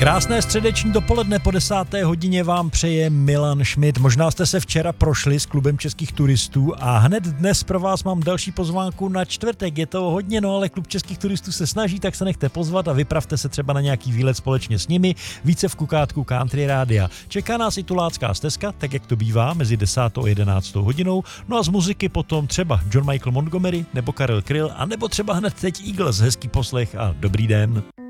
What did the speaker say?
Krásné středeční dopoledne po 10. hodině vám přeje Milan Schmidt. Možná jste se včera prošli s klubem českých turistů a hned dnes pro vás mám další pozvánku na čtvrtek. Je to hodně, no ale klub českých turistů se snaží, tak se nechte pozvat a vypravte se třeba na nějaký výlet společně s nimi. Více v kukátku Country Rádia. Čeká nás i tulácká stezka, tak jak to bývá, mezi 10. a 11. hodinou. No a z muziky potom třeba John Michael Montgomery nebo Karel Kryl, a nebo třeba hned teď Eagles. Hezký poslech a dobrý den.